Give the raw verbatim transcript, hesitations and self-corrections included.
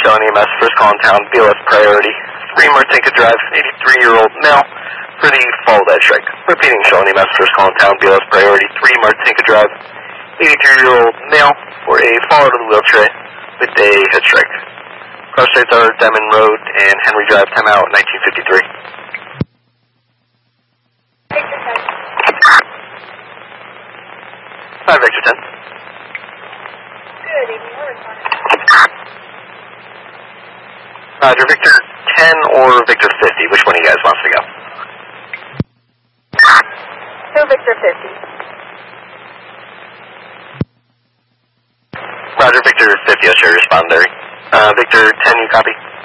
showing E M S, first call in town, B L S priority. three Martinka Drive, eighty-three-year-old male, for the follow that strike. Repeating, showing E M S, first call in town, B L S priority, three Martinka Drive, eighty-three-year-old male, for a follow to the wheel tray with a head strike. Cross straits are Diamond Road and Henry Drive, timeout, nineteen fifty-three. Five Victor ten. Good evening, we're responding. Roger, Victor ten or Victor fifty, which one of you guys wants to go? Two Victor fifty. Roger, Victor fifty, I'll show you respond there. Uh, Victor ten, you copy?